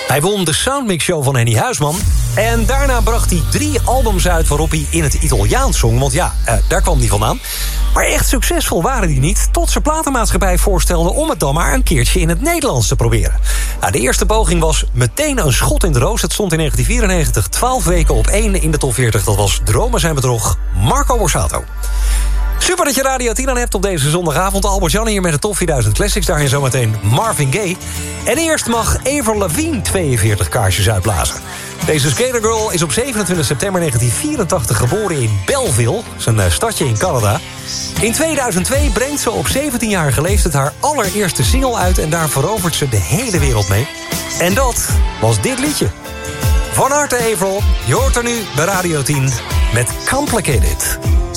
Hij won de Soundmix Show van Henny Huisman. En daarna bracht hij 3 albums uit waarop hij in het Italiaans zong. Want ja, daar kwam hij vandaan. Maar echt succesvol waren die niet, tot zijn platenmaatschappij voorstelde om het dan maar een keertje in het Nederlands te proberen. Nou, de eerste poging was meteen een schot in de roos. Het stond in 1994 12 weken op 1 in de top 40. Dat was Dromen zijn bedrog, Marco Borsato. Super dat je Radio 10 aan hebt op deze zondagavond. Albert-Jan hier met de Top 4000 Classics. Daarin zometeen Marvin Gaye. En eerst mag Avril Lavigne 42 kaarsjes uitblazen. Deze skatergirl is op 27 september 1984 geboren in Belleville. Dat is een stadje in Canada. In 2002 brengt ze op 17-jarige leeftijd haar allereerste single uit. En daar verovert ze de hele wereld mee. En dat was dit liedje. Van harte Avril, je hoort er nu bij Radio 10 met Complicated.